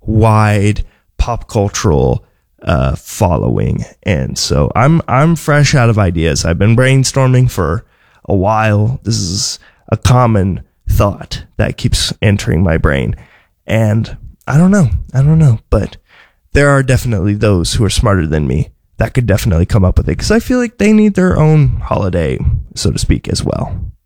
wide pop cultural following. And so I'm fresh out of ideas. I've been brainstorming for a while. This is a common thought that keeps entering my brain. And I don't know, but there are definitely those who are smarter than me that could definitely come up with it, because I feel like they need their own holiday, so to speak, as well.